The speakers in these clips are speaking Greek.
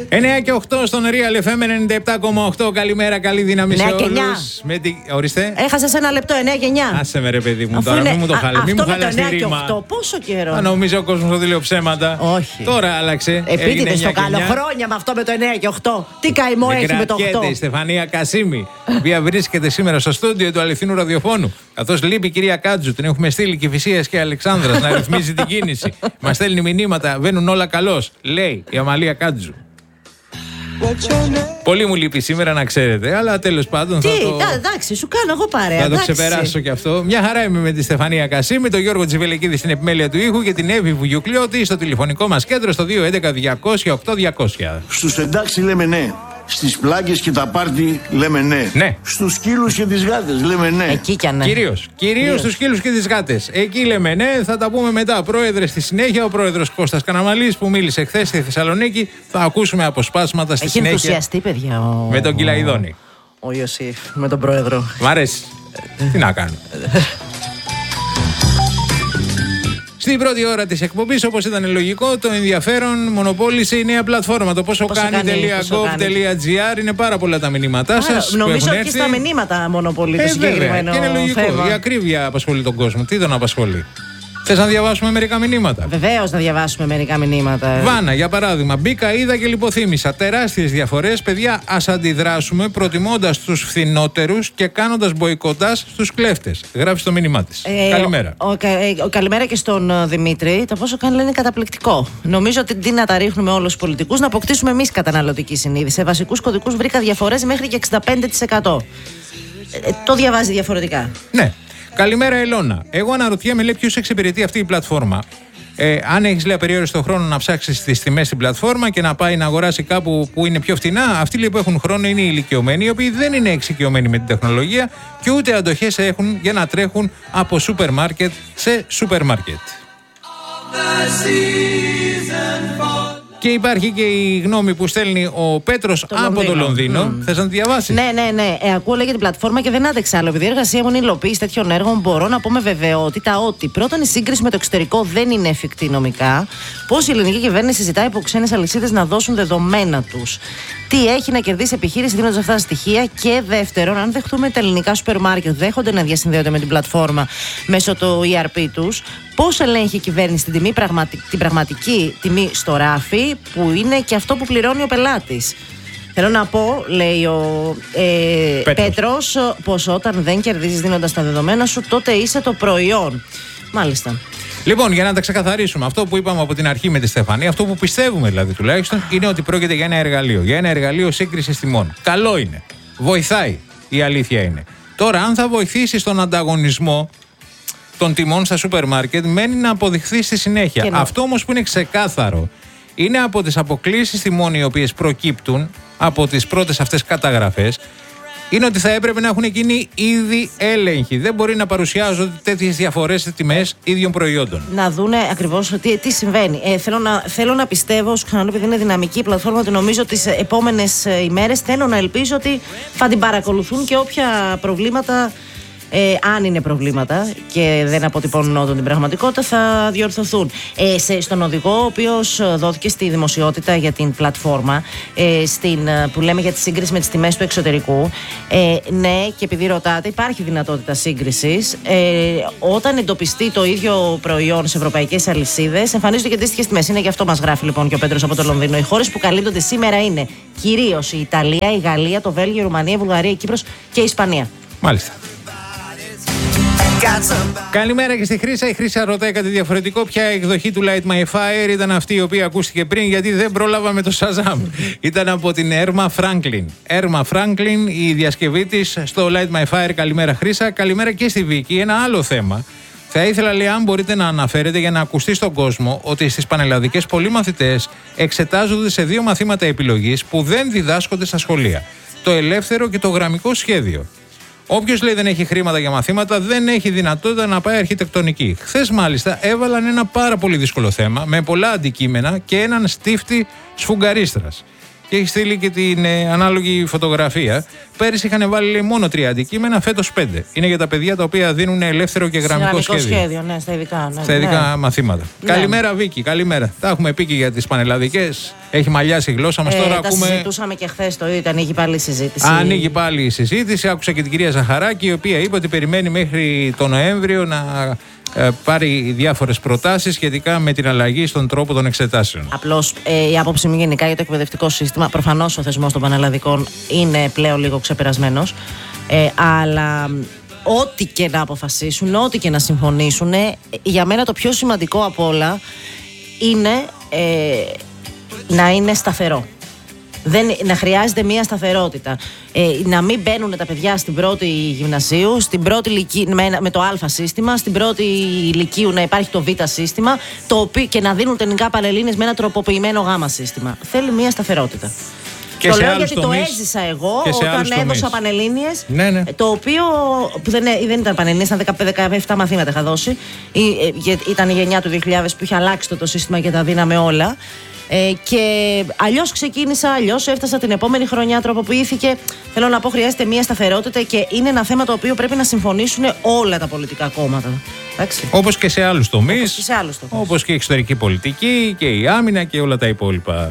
9 και 8 στον Real FM 97,8. Καλημέρα, καλή δύναμη σε όλους. Ορίστε. Έχασες ένα λεπτό, 9 και 9. Άσε με ρε παιδί μου, τώρα μην μου το χαλεί. Μην μου χαλάς τη ρήμα. 9 και 8, πόσο καιρό. Νομίζω ο κόσμος ότι λέω ψέματα. Όχι. Τώρα άλλαξε. Επίτηδες το κάνω. Χρόνια με αυτό με το 9 και 8. Τι καημό έχει με το 8. Η Στεφανία Κασίμη, η οποία βρίσκεται σήμερα στο στούντιο του αληθινού ραδιοφώνου. Καθώς λείπει η κυρία Κάτζου, την έχουμε στείλει Κηφισίας και Αλεξάνδρας να ρυθμίζει την κίνηση. Μας στέλνει μηνύματα, βαίνουν όλα καλώς. Λέει η Αμαλία Κάτζου. Πολύ μου λείπει σήμερα, να ξέρετε, αλλά τέλος πάντων. Εντάξει, σου κάνω εγώ παρέα. Θα το ξεπεράσω κι αυτό. Μια χαρά είμαι με τη Στεφανία Κασίμη, τον Γιώργο Τσιβελεκίδη στην επιμέλεια του ήχου και την Εύη Βουγιουκλιώτη στο τηλεφωνικό μας κέντρο στο 211-200-8200. Στους εντάξει λέμε ναι. Στις πλάκες και τα πάρτι λέμε ναι. Ναι. Στους σκύλους και τις γάτες λέμε ναι. Εκεί κι αν ναι. Κυρίως στους σκύλους και τις γάτες. Εκεί λέμε ναι, θα τα πούμε μετά. Πρόεδρε στη συνέχεια, ο πρόεδρος Κώστας Καναμαλής που μίλησε χθες στη Θεσσαλονίκη. Θα ακούσουμε αποσπάσματα στη συνέχεια. Έχει ενθουσιαστεί, παιδιά. Με τον Κυλαϊδόνη. Ο Ιωσήφ, με τον πρόεδρο. Μ' αρέσει. Τι να κάνω. Στην πρώτη ώρα της εκπομπής, όπως ήταν λογικό, το ενδιαφέρον μονοπόλησε η νέα πλατφόρμα. Το πόσο κάνει.gov.gr. Είναι πάρα πολλά τα μηνύματά σας. Νομίζω ότι στα μηνύματα μονοπολεί το συγκεκριμένο. Και είναι λογικό. Η ακρίβεια απασχολεί τον κόσμο. Τι τον απασχολεί. Θες να διαβάσουμε μερικά μηνύματα? Βεβαίως να διαβάσουμε μερικά μηνύματα. Βάνα, για παράδειγμα. Μπήκα, είδα και λιποθύμησα. Τεράστιες διαφορές. Παιδιά, ας αντιδράσουμε προτιμώντας τους φθηνότερους και κάνοντας μποϊκοτάζ στους κλέφτες. Γράφει το μήνυμά της. Καλημέρα. Καλημέρα και στον Δημήτρη. Το πόσο κάνει λένε καταπληκτικό. Νομίζω ότι τι να τα ρίχνουμε όλους τους πολιτικούς, να αποκτήσουμε εμείς καταναλωτική συνείδηση. Σε βασικούς κωδικούς βρήκα διαφορές μέχρι και 65%. Το διαβάζει διαφορετικά. Ναι. Καλημέρα, Ελώνα. Εγώ αναρωτιέμαι, λέει, ποιους εξυπηρετεί αυτή η πλατφόρμα. Αν έχεις, λέει, απεριόριστο χρόνο να ψάξεις τις τιμές στην πλατφόρμα και να πάει να αγοράσει κάπου που είναι πιο φτηνά, αυτοί, λέει, που έχουν χρόνο είναι οι ηλικιωμένοι, οι οποίοι δεν είναι εξοικειωμένοι με την τεχνολογία και ούτε αντοχές έχουν για να τρέχουν από σούπερ μάρκετ σε σούπερ μάρκετ. Και υπάρχει και η γνώμη που στέλνει ο Πέτρος από το Λονδίνο. Θες να τη διαβάσεις? Ναι. Ακούω, λέγεται την πλατφόρμα και δεν άντεξα άλλο. Επειδή η εργασία μου είναι υλοποίηση τέτοιων έργων, μπορώ να πω με βεβαιότητα ότι πρώτον η σύγκριση με το εξωτερικό δεν είναι εφικτή νομικά. Πώς η ελληνική κυβέρνηση ζητάει από ξένες αλυσίδες να δώσουν δεδομένα τους. Τι έχει να κερδίσει επιχείρηση δίνοντας αυτά τα στοιχεία. Και δεύτερον, αν δεχτούμε τα ελληνικά σούπερ μάρκετ δέχονται να διασυνδέονται με την πλατφόρμα μέσω του ERP τους, πώς ελέγχει η κυβέρνηση την πραγματική τιμή στο ράφι, που είναι και αυτό που πληρώνει ο πελάτης. Θέλω να πω, λέει ο Πέτρος, πως όταν δεν κερδίζεις δίνοντας τα δεδομένα σου, τότε είσαι το προϊόν. Μάλιστα. Λοιπόν, για να τα ξεκαθαρίσουμε, αυτό που είπαμε από την αρχή με τη Στεφανία, αυτό που πιστεύουμε δηλαδή τουλάχιστον, είναι ότι πρόκειται για ένα εργαλείο. Για ένα εργαλείο σύγκρισης τιμών. Καλό είναι. Βοηθάει. Η αλήθεια είναι. Τώρα, αν θα βοηθήσει στον ανταγωνισμό των τιμών στα σούπερ μάρκετ, μένει να αποδειχθεί στη συνέχεια. Αυτό όμως που είναι ξεκάθαρο είναι από τις αποκλίσεις τιμών οι οποίες προκύπτουν από τις πρώτες αυτές καταγραφές, είναι ότι θα έπρεπε να έχουν γίνει ήδη έλεγχοι. Δεν μπορεί να παρουσιάζονται τέτοιες διαφορές σε τιμές ίδιων προϊόντων. Να δούνε ακριβώς τι συμβαίνει. Θέλω να πιστεύω, ξαναλέω, επειδή είναι δυναμική η πλατφόρμα, ότι νομίζω τις επόμενες ημέρες θέλω να ελπίζω ότι θα την παρακολουθούν και όποια προβλήματα, αν είναι προβλήματα και δεν αποτυπώνουν όντως την πραγματικότητα, θα διορθωθούν. Στον οδηγό, ο οποίος δόθηκε στη δημοσιότητα για την πλατφόρμα, που λέμε για τη σύγκριση με τις τιμές του εξωτερικού, ναι, και επειδή ρωτάτε, υπάρχει δυνατότητα σύγκρισης. Όταν εντοπιστεί το ίδιο προϊόν σε ευρωπαϊκές αλυσίδες, εμφανίζονται και αντίστοιχες τιμές. Είναι γι' αυτό μας γράφει λοιπόν και ο Πέτρος από το Λονδίνο. Οι χώρες που καλύπτονται σήμερα είναι κυρίως η Ιταλία, η Γαλλία, το Βέλγιο, η Ρουμανία, η Βουλγαρία, η Κύπρος και η Ισπανία. Μάλιστα. Καλημέρα και στη Χρύσα. Η Χρύσα ρωτάει κάτι διαφορετικό. Ποια εκδοχή του Light My Fire ήταν αυτή η οποία ακούστηκε πριν, γιατί δεν πρόλαβα με το Shazam. Ήταν από την Έρμα Φράγκλιν. Έρμα Φράγκλιν, η διασκευή της στο Light My Fire. Καλημέρα, Χρύσα. Καλημέρα και στη Βίκη. Ένα άλλο θέμα. Θα ήθελα, λέει, αν μπορείτε να αναφέρετε για να ακουστεί στον κόσμο ότι στις πανελλαδικές πολλοί μαθητές εξετάζονται σε 2 μαθήματα επιλογής που δεν διδάσκονται στα σχολεία. Το ελεύθερο και το γραμμικό σχέδιο. Όποιος, λέει, δεν έχει χρήματα για μαθήματα, δεν έχει δυνατότητα να πάει αρχιτεκτονική. Χθες, μάλιστα, έβαλαν ένα πάρα πολύ δύσκολο θέμα με πολλά αντικείμενα και έναν στίφτη σφουγγαρίστρας. και έχει στείλει και την ανάλογη φωτογραφία. Πέρυσι είχαν βάλει, λέει, μόνο 3 αντικείμενα, φέτος 5. Είναι για τα παιδιά τα οποία δίνουν ελεύθερο και γραμμικό σχέδιο. Ναι, στα ειδικά. Ναι, στα ειδικά μαθήματα. Ναι. Καλημέρα, Βίκη, καλημέρα. Τα έχουμε πει και για τις πανελλαδικές. Έχει μαλλιάσει η γλώσσα μας τώρα. Τα συζητούσαμε και χθες το ίδιο, ανοίγει πάλι η συζήτηση. Ανοίγει πάλι η συζήτηση. Άκουσα και την κυρία Ζαχαράκη, η οποία είπε ότι περιμένει μέχρι τον Νοέμβριο να πάρει διάφορες προτάσεις σχετικά με την αλλαγή στον τρόπο των εξετάσεων. Απλώς η άποψη μου γενικά για το εκπαιδευτικό σύστημα, προφανώς ο θεσμός των πανελλαδικών είναι πλέον λίγο ξεπερασμένος, αλλά ό,τι και να αποφασίσουν, ό,τι και να συμφωνήσουν, για μένα το πιο σημαντικό απ' όλα είναι να είναι σταθερό. Να χρειάζεται μια σταθερότητα. Να μην μπαίνουν τα παιδιά στην πρώτη γυμνασίου, στην πρώτη με το Α σύστημα, στην πρώτη λυκείου να υπάρχει το Β σύστημα, και να δίνουν τελικά Πανελλήνιες με ένα τροποποιημένο Γ σύστημα. Θέλει μια σταθερότητα. Και το λέω γιατί το έζησα εγώ όταν έδωσα Πανελλήνιες. Ναι. Το οποίο. Που δεν ήταν Πανελλήνιες, ήταν 17 μαθήματα είχα δώσει. Ήταν η γενιά του 2000 που είχε αλλάξει το σύστημα και τα δίναμε όλα. Και αλλιώς ξεκίνησα, αλλιώς έφτασα την επόμενη χρονιά, τροποποιήθηκε. Θέλω να πω, χρειάζεται μια σταθερότητα και είναι ένα θέμα το οποίο πρέπει να συμφωνήσουν όλα τα πολιτικά κόμματα. Όπως και σε άλλους τομείς. Όπως και η εξωτερική πολιτική και η άμυνα και όλα τα υπόλοιπα.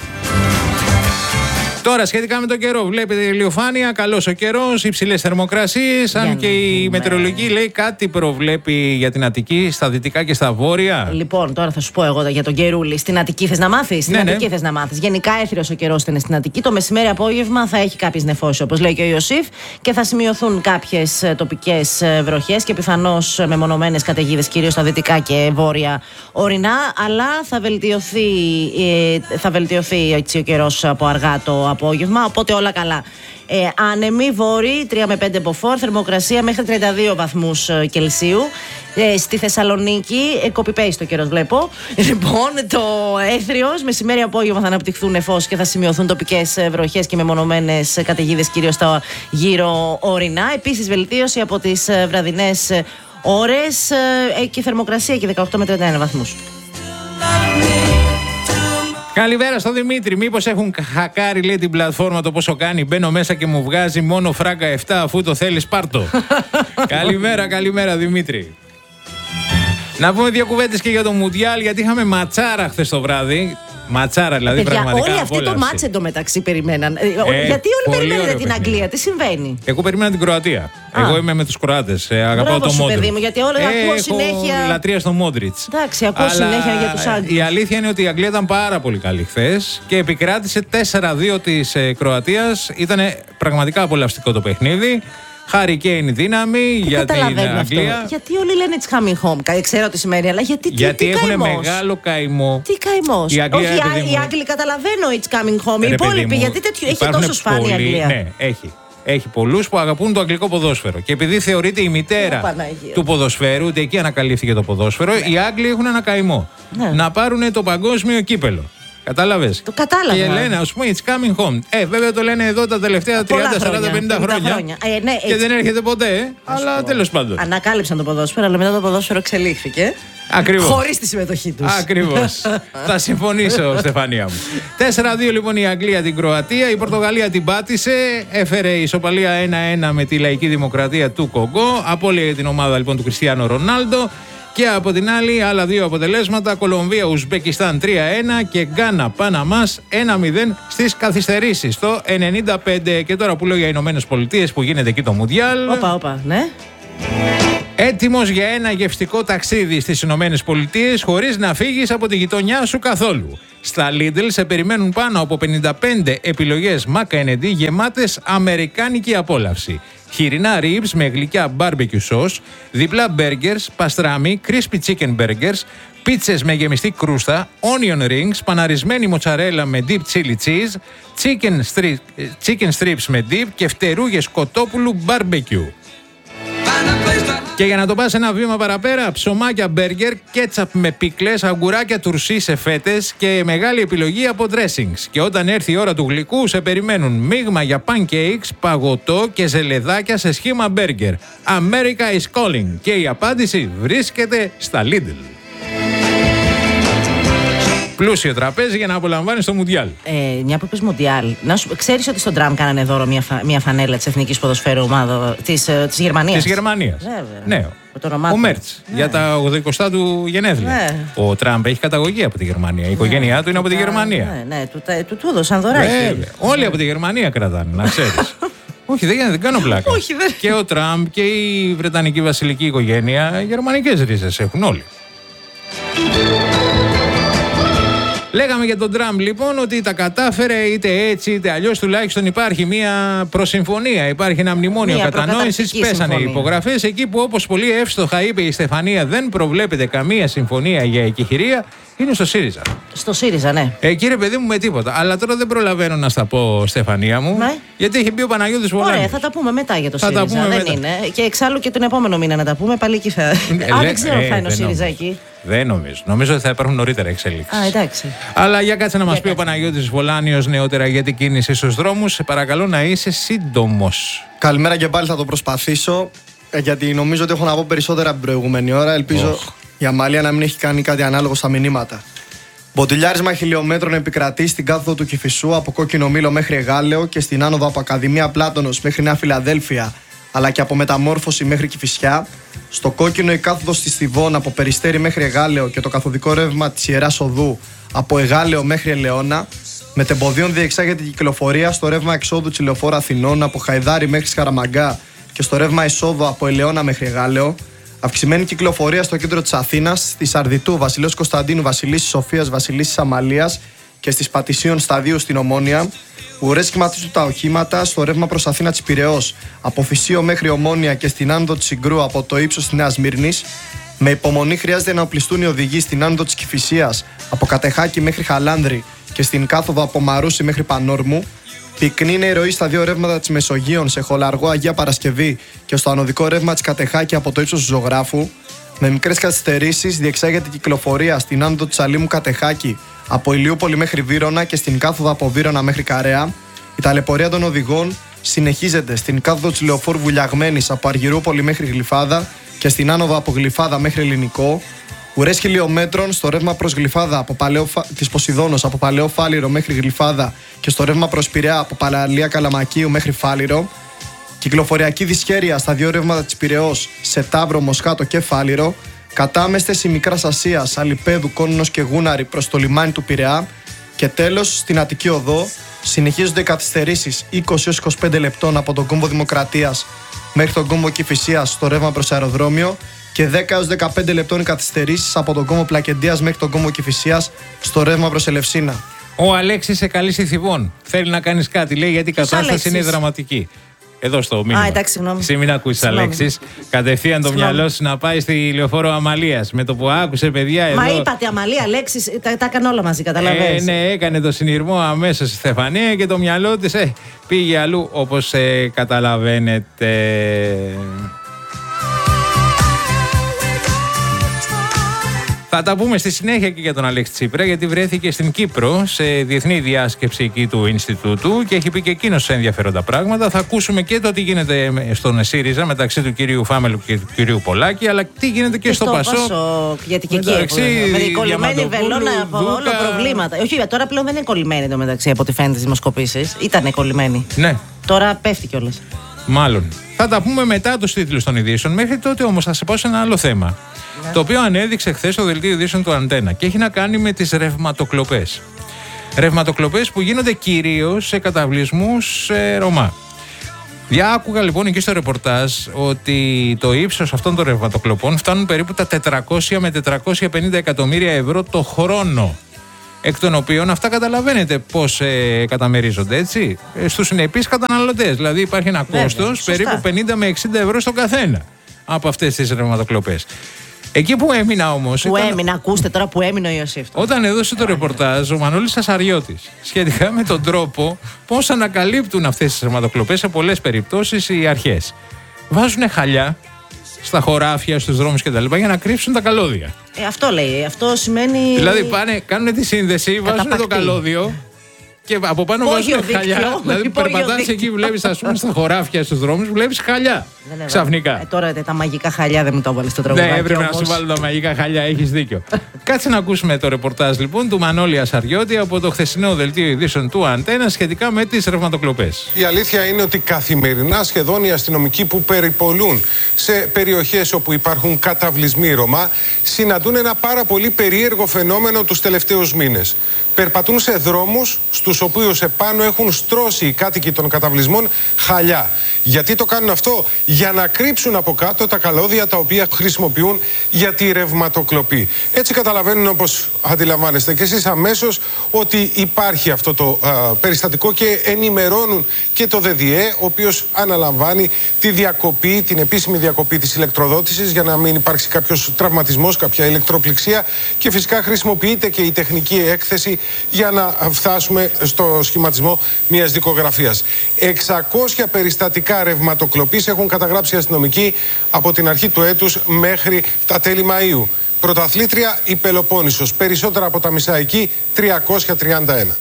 Τώρα, σχετικά με τον καιρό, βλέπετε ηλιοφάνεια, καλός ο καιρός, υψηλές θερμοκρασίες. Αν και η μετεωρολογική λέει κάτι προβλέπει για την Αττική, στα δυτικά και στα βόρεια. Λοιπόν, τώρα θα σου πω εγώ για τον καιρούλη. Στην Αττική θες να μάθεις? Στην Αττική θες να μάθεις. Γενικά έθριος ο καιρός είναι στην Αττική. Το μεσημέρι απόγευμα θα έχει κάποιες νεφώσεις, όπως λέει και ο Ιωσήφ, και θα σημειωθούν κάποιες τοπικές βροχές και πιθανώς μεμονωμένες καταιγίδες, κυρίως στα δυτικά και βόρεια ορεινά. Αλλά θα βελτιωθεί έτσι ο καιρός από αργά το απόγευμα, οπότε όλα καλά. Άνεμοι βόρειοι, 3 με 5 μποφόρ, θερμοκρασία μέχρι 32 βαθμούς Κελσίου. Στη Θεσσαλονίκη, copy-paste το καιρός βλέπω. Λοιπόν, το έθριος, μεσημέρι απόγευμα θα αναπτυχθούν νεφώσεις και θα σημειωθούν τοπικές βροχές και μεμονωμένες καταιγίδες, κυρίως στα γύρω ορεινά. Επίσης, βελτίωση από τις βραδινές ώρες και θερμοκρασία και 18 με 31 βαθμούς. Καλημέρα στο Δημήτρη. Μήπως έχουν χακάρει, λέει, την πλατφόρμα το πόσο κάνει? Μπαίνω μέσα και μου βγάζει μόνο φράγκα 7, αφού το θέλεις πάρτο. Καλημέρα Δημήτρη. Να πούμε 2 κουβέντες και για το Μουντιάλ, γιατί είχαμε ματσάρα χθες το βράδυ. Ματσάρα δηλαδή, πραγματικά. Όλοι αυτοί το μάτς εντωμεταξύ περιμέναν. Γιατί όλοι περιμένετε την Αγγλία, τι συμβαίνει? Εγώ περίμενα την Κροατία. Εγώ είμαι με τους Κροάτες. Αγαπάω το Μόντριτς. Παιδί μου, γιατί όλα ακούω συνέχεια. Έχω λατρεία στο Μόντριτς. Εντάξει, ακούω συνέχεια για τους Άγγλους. Η αλήθεια είναι ότι η Αγγλία ήταν πάρα πολύ καλή χθες και επικράτησε 4-2 της Κροατίας. Ήταν πραγματικά απολαυστικό το παιχνίδι. Χάρη και είναι δύναμη για την Αγγλία. Αυτό. Γιατί όλοι λένε it's coming home? Ξέρω τι σημαίνει, αλλά γιατί έχουν μεγάλο καημό. Τι καημός? Όχι, οι Άγγλοι καταλαβαίνω it's coming home. Οι υπόλοιποι, γιατί τέτοιο έχει τόσο σφάνει η Αγγλία? Ναι, έχει πολλούς που αγαπούν το αγγλικό ποδόσφαιρο. Και επειδή θεωρείται η μητέρα του ποδοσφαίρου, ούτε εκεί ανακαλύφθηκε το ποδόσφαιρο, οι Άγγλοι έχουν ένα καημό. Να πάρουν το παγκόσμιο κύπελο. Κατάλαβες? Το κατάλαβα. Και λένε, ας πούμε, it's coming home. Βέβαια το λένε εδώ τα τελευταία 30, 40, 50 χρόνια. Ναι, και δεν έρχεται ποτέ, αλλά τέλος πάντων. Ανακάλυψαν το ποδόσφαιρο, αλλά μετά το ποδόσφαιρο εξελίχθηκε. Ακριβώς. Χωρίς τη συμμετοχή τους. Ακριβώς. Θα συμφωνήσω, Στεφανία μου. 4-2 λοιπόν η Αγγλία την Κροατία. Η Πορτογαλία την πάτησε. Έφερε ισοπαλία 1-1 με τη Λαϊκή Δημοκρατία του Κογκό. Απώλεια για την ομάδα λοιπόν του Κριστιάνο Ρονάλντο. Και από την άλλη, άλλα 2 αποτελέσματα. Κολομβία, Ουσμπεκιστάν 3-1 και Γκάνα, Παναμάς 1-0 στις καθυστερήσεις το 95. Και τώρα που λέω για Ηνωμένες Πολιτείες που γίνεται εκεί το Μουντιάλ. Όπα, ναι. Έτοιμος για ένα γευστικό ταξίδι στις Ηνωμένες Πολιτείες χωρίς να φύγεις από τη γειτονιά σου καθόλου. Στα Lidl σε περιμένουν πάνω από 55 επιλογές Mac & γεμάτες αμερικάνικη απόλαυση. Χοιρινά ribs με γλυκιά barbecue sauce, διπλά burgers, παστράμι, crispy chicken burgers, πίτσες με γεμιστή κρούστα, onion rings, παναρισμένη μοτσαρέλα με deep chili cheese, chicken strips με dip και φτερούγες κοτόπουλου barbecue. Και για να το πας ένα βήμα παραπέρα, ψωμάκια μπέργκερ, κέτσαπ με πίκλες, αγκουράκια τουρσί σε φέτες και μεγάλη επιλογή από dressings. Και όταν έρθει η ώρα του γλυκού, σε περιμένουν μείγμα για pancakes, παγωτό και ζελεδάκια σε σχήμα μπέργκερ. America is calling. Και η απάντηση βρίσκεται στα Lidl. Πλούσιο τραπέζι για να απολαμβάνει το Μουντιάλ. Μια που είπες Μουντιάλ, ξέρεις ότι στον Τραμπ κάνανε δώρο μια φανέλα της Εθνικής Ποδοσφαίρου ομάδα της Γερμανίας. Της Γερμανίας. Ναι. Ο Μέρτς, για τα 80 του γενέθλια. Ναι. Ο Τραμπ έχει καταγωγή από τη Γερμανία. Η οικογένειά του είναι από τη Γερμανία. Ναι, του έδωσαν δωράκι. Όλοι από τη Γερμανία κρατάνε, να ξέρεις. Όχι, δεν κάνω πλάκα. Όχι, δεν. Και ο Τραμπ και η Βρετανική βασιλική οικογένεια γερμανικές ρίζες έχουν όλοι. Λέγαμε για τον Τραμπ λοιπόν ότι τα κατάφερε είτε έτσι είτε αλλιώς, τουλάχιστον υπάρχει μια προσυμφωνία, υπάρχει ένα μνημόνιο κατανόησης. Πέσανε οι υπογραφές εκεί που, όπως πολύ εύστοχα είπε η Στεφανία, δεν προβλέπεται καμία συμφωνία για εκεχηρία. Είναι στο ΣΥΡΙΖΑ. Στο ΣΥΡΙΖΑ, ναι. Κύριε παιδί μου, με τίποτα. Αλλά τώρα δεν προλαβαίνω να στα πω, Στεφανία μου. Ναι. Γιατί έχει μπει ο Παναγιώτης Βολάνης. Ωραία, θα τα πούμε μετά για το ΣΥΡΙΖΑ. Δεν είναι. Και εξάλλου και τον επόμενο μήνα να τα πούμε. Πάλι εκεί θα. Δεν ξέρω αν θα είναι ο ΣΥΡΙΖΑ εκεί. Δεν νομίζω. Νομίζω ότι θα υπάρχουν νωρίτερα εξέλιξεις. Εντάξει. Αλλά για κάτσε να μας πει ο Παναγιώτης Βολάνιος νεότερα για την κίνηση στους δρόμους. Σε παρακαλώ να είσαι σύντομος. Καλημέρα και πάλι, θα το προσπαθήσω. Γιατί νομίζω ότι έχω να πω περισσότερα από την προηγούμενη ώρα. Ελπίζω η Αμαλία να μην έχει κάνει κάτι ανάλογο στα μηνύματα. Μποτιλιάρισμα χιλιόμετρων επικρατεί στην κάθοδο του Κηφισού από Κόκκινο Μήλο μέχρι Εγάλεο και στην άνοδο από Ακαδημία Πλάτωνος μέχρι Νέα Φιλαδέλφια, αλλά και από Μεταμόρφωση μέχρι Κηφισιά. Στο Κόκκινο η κάθοδος της Θηβών από Περιστέρι μέχρι Εγάλεο και το καθοδικό ρεύμα της Ιεράς Οδού από Εγάλεο μέχρι Ελαιώνα. Μετεμποδίων διεξάγεται η κυκλοφορία στο ρεύμα εξόδου της Λεωφόρου Αθηνών από Χαϊδάρι μέχρι Σκαραμαγκά και στο ρεύμα εισόδου από Ελαιώνα μέχρι Εγάλεο. Αυξημένη κυκλοφορία στο κέντρο της Αθήνας, στη Σαρδιτού, Βασιλέως Κωνσταντίνου, Βασιλίσσης Σοφίας, Βασιλίσσης Αμαλίας και στις Πατησίων Σταδίου στην Ομόνια. Ουρές σχηματίζουν τα οχήματα στο ρεύμα προς Αθήνα της Πειραιώς, από Φυσίο μέχρι Ομόνια και στην άνοδο της Συγκρού από το ύψος της Νέας Μύρνης. Με υπομονή χρειάζεται να οπλιστούν οι οδηγοί στην άνοδο της Κηφισίας, από Κατεχάκη μέχρι Χαλάνδρη και στην κάθοδο από Μαρούσι μέχρι Πανόρμου. Πυκνή είναι η ροή στα δύο ρεύματα της Μεσογείων, σε Χολαργό Αγία Παρασκευή και στο ανωδικό ρεύμα της Κατεχάκη από το ύψος του Ζωγράφου. Με μικρές καθυστερήσεις διεξάγεται η κυκλοφορία στην άνοδο της Αλήμου Κατεχάκη από Ηλιούπολη μέχρι Βύρωνα και στην κάθοδο από Βύρωνα μέχρι Καρέα. Η ταλαιπωρία των οδηγών συνεχίζεται στην κάθοδο της Λεωφόρου Βουλιαγμένης από Αργυρούπολη μέχρι Γλυφάδα και στην άνοδο από Γλυφάδα μέχρι Ελληνικό. Ουρές χιλιόμετρων στο ρεύμα προς Γλυφάδα της Ποσειδώνος από Παλαιό Φάληρο μέχρι Γλυφάδα και στο ρεύμα προς Πειραιά από Παραλία Καλαμακίου μέχρι Φάληρο. Κυκλοφοριακή δυσχέρεια στα δύο ρεύματα της Πειραιώς σε Ταύρο, Μοσχάτο και Φάληρο. Κατάμεστες η Μικράς Ασίας, Αλιπέδου, Κόνινος και Γούναρη προς το λιμάνι του Πειραιά. Και τέλος στην Αττική Οδό συνεχίζονται οι καθυστερήσεις 20-25 λεπτών από τον κόμβο Δημοκρατίας μέχρι τον κόμβο Κηφισίας στο ρεύμα προς αεροδρόμιο και 10-15 λεπτών οι καθυστερήσεις από τον κόμβο Πλακεντίας μέχρι τον κόμβο Κηφισίας στο ρεύμα προς Ελευσίνα. Ο Αλέξης σε καλεί στη Θηβών. Θέλει να κάνεις κάτι, λέει, γιατί η κατάσταση είναι δραματική. Εδώ στο μήνυμα. Εντάξει, συγγνώμη. Εσύ μην ακούσεις, Αλέξης. Κατευθείαν το μυαλό σου να πάει στη Λεωφόρο Αμαλίας. Με το που άκουσε, παιδιά. Εδώ... Μα είπατε Αμαλία, Αλέξης, τα έκανε όλα μαζί, καταλαβαίνεις. Ναι, έκανε το συνειρμό αμέσως η Στεφανία και το μυαλό της πήγε αλλού, όπως καταλαβαίνετε. Θα τα πούμε στη συνέχεια και για τον Αλέξη Τσίπρα, γιατί βρέθηκε στην Κύπρο σε διεθνή διάσκεψη εκεί του Ινστιτούτου και έχει πει και εκείνος ενδιαφέροντα πράγματα. Θα ακούσουμε και το τι γίνεται στον ΣΥΡΙΖΑ μεταξύ του κυρίου Φάμελου και του κυρίου Πολάκη, αλλά τι γίνεται και στο ΠΑΣΟΚ. Γιατί και εκεί με την κολλημένη βελόνα από όλα προβλήματα. Όχι, τώρα πλέον δεν είναι κολλημένη το μεταξύ από ό,τι φαίνεται στις δημοσκοπήσεις. Ήτανε κολλημένη. Ναι. Τώρα πέφτει κιόλας. Μάλλον. Θα τα πούμε μετά τους τίτλους των ειδήσεων. Μέχρι τότε όμως θα σε πάω σε ένα άλλο θέμα. Ναι. Το οποίο ανέδειξε χθες το δελτίο ειδήσεων του Αντένα και έχει να κάνει με τις ρευματοκλοπές. Ρευματοκλοπές που γίνονται κυρίως σε καταβλισμούς Ρωμά. Διάκουγα λοιπόν εκεί στο ρεπορτάζ ότι το ύψος αυτών των ρευματοκλοπών φτάνουν περίπου τα 400 με 450 εκατομμύρια ευρώ το χρόνο. Εκ των οποίων αυτά καταλαβαίνετε πώς καταμερίζονται, έτσι. Στους συνεπείς καταναλωτές. Δηλαδή υπάρχει ένα κόστος περίπου 50 με 60 ευρώ στο καθένα από αυτές τις ρευματοκλοπές. Εκεί που έμεινα όμως. Ακούστε τώρα που έμεινε ο Ιωσήφ. Όταν έδωσε το ρεπορτάζ ο Μανώλης Ασαριώτης σχετικά με τον τρόπο πώς ανακαλύπτουν αυτές τις ρευματοκλοπές σε πολλές περιπτώσεις οι αρχές. Βάζουν χαλιά στα χωράφια, στους δρόμους κτλ. Για να κρύψουν τα καλώδια. Αυτό λέει. Αυτό σημαίνει. Δηλαδή κάνουν τη σύνδεση, βάζουν το καλώδιο Και από πάνω βάζουν χαλιά. Δηλαδή περπατάς εκεί, βλέπεις, ας πούμε, στα χωράφια στους δρόμους, βλέπεις χαλιά. Ξαφνικά. Τώρα τα μαγικά χαλιά δεν μου το έβαλες στο τραγούδι. Ναι, έπρεπε να σου βάλω τα μαγικά χαλιά, έχεις δίκιο. Κάτσε να ακούσουμε το ρεπορτάζ λοιπόν του Μανώλη Ασαριώτη από το χθεσινό δελτίο ειδήσεων του Αντένα σχετικά με τις ρευματοκλοπές. Η αλήθεια είναι ότι καθημερινά σχεδόν οι αστυνομικοί που περιπολούν σε περιοχές όπου υπάρχουν καταβλισμοί Ρωμά συναντούν ένα πάρα πολύ περίεργο φαινόμενο τους τελευταίους μήνες. Περπατούν σε δρόμους στους οποίους επάνω έχουν στρώσει οι κάτοικοι των καταβλισμών χαλιά. Γιατί το κάνουν αυτό? Για να κρύψουν από κάτω τα καλώδια τα οποία χρησιμοποιούν για τη ρευματοκλοπή. Έτσι καταλαβαίνουν, όπως αντιλαμβάνεστε και εσείς αμέσως, ότι υπάρχει αυτό το περιστατικό και ενημερώνουν και το ΔΔΕ, ο οποίος αναλαμβάνει τη διακοπή, την επίσημη διακοπή της ηλεκτροδότησης για να μην υπάρξει κάποιος τραυματισμός, κάποια ηλεκτροπληξία, και φυσικά χρησιμοποιείται και η τεχνική έκθεση για να φτάσουμε στο σχηματισμό μιας δικογραφίας. 600 περιστατικά ρευματοκλοπής έχουν καταγράψει οι αστυνομικοί από την αρχή του έτους μέχρι τα τέλη Μαΐου. Πρωταθλήτρια η Πελοπόννησος. Περισσότερα από τα μισά εκεί, 331.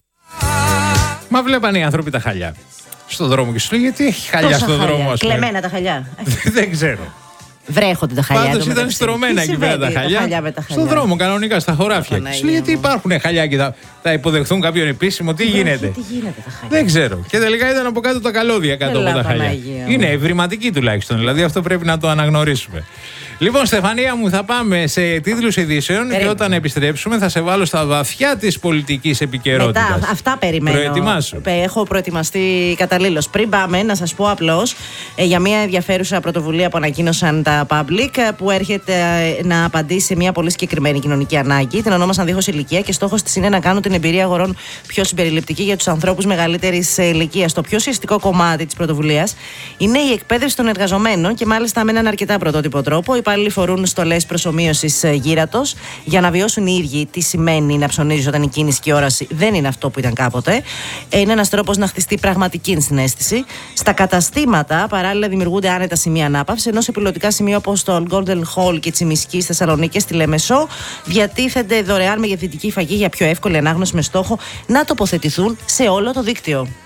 Μα βλέπανε οι άνθρωποι τα χαλιά στον δρόμο και σου λέει, γιατί έχει χαλιά στον δρόμο, ας πούμε. Κλεμμένα τα χαλιά. Δεν ξέρω. Βρέχονται τα χαλιά. Πάντως ήταν στρωμένα εκεί πέρα τα χαλιά. Στον δρόμο, κανονικά, στα χωράφια. Σου λέει, γιατί υπάρχουν χαλιά και θα υποδεχθούν κάποιον επίσημο, τι γίνεται. Τι γίνεται τα χαλιά. Δεν ξέρω. Και τελικά ήταν από κάτω τα καλώδια κάτω από τα χαλιά. Είναι ευρηματική τουλάχιστον. Δηλαδή αυτό πρέπει να το αναγνωρίσουμε. Λοιπόν, Στεφανία μου, θα πάμε σε τίτλους ειδήσεων και όταν επιστρέψουμε θα σε βάλω στα βαθιά της πολιτικής επικαιρότητας. Μετά, αυτά περιμένω. Προετοιμάσου. Έχω προετοιμαστεί καταλήλως. Πριν πάμε, να σας πω απλώς για μια ενδιαφέρουσα πρωτοβουλία που ανακοίνωσαν τα Public, που έρχεται να απαντήσει σε μια πολύ συγκεκριμένη κοινωνική ανάγκη. Την ονόμασαν δίχως ηλικία και στόχος της είναι να κάνουν την εμπειρία αγορών πιο συμπεριληπτική για τους ανθρώπους μεγαλύτερης ηλικίας. Το πιο ουσιαστικό κομμάτι της πρωτοβουλίας είναι η εκπαίδευση των εργαζομένων και μάλιστα με έναν αρκετά πρωτότυπο τρόπο. Οι υπάλληλοι φορούν στολές προσομοίωσης γύρατος για να βιώσουν οι ίδιοι τι σημαίνει να ψωνίζεις όταν η κίνηση και η όραση δεν είναι αυτό που ήταν κάποτε. Είναι ένας τρόπος να χτιστεί πραγματική συναίσθηση. Στα καταστήματα παράλληλα δημιουργούνται άνετα σημεία ανάπαυσης, ενώ σε πιλωτικά σημεία όπως το Golden Hall και Τσιμισκή στη Θεσσαλονίκη και στη Λεμεσό διατίθενται δωρεάν μεγεθυντική φαγή για πιο εύκολη ανάγνωση με στόχο να τοποθετηθούν σε όλο το δίκτυο.